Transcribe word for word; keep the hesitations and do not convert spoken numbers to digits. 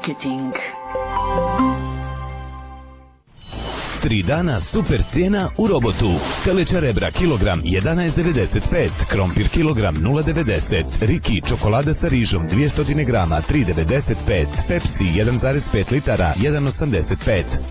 marketing. Tri dana super cijena u Robotu. Teleća rebra kilogram jedanaest devedeset pet, krompir kilogram nula devedeset, Riki čokolada sa rižom dvjesto grama tri devedeset pet, Pepsi jedan zarez pet litara jedan osamdeset pet.